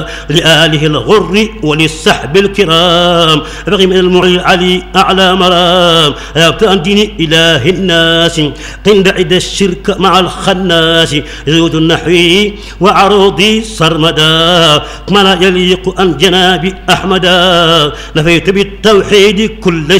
لآله الغر وللسحب الكرام أبغي من المعلي العلي أعلى مرام أبتان دين إله الناس قند عد الشرك مع الخناس زود النحوي وعروضي سرمدا ما لا يليق أن جناب أحمدا نفيت بالتوحيد كل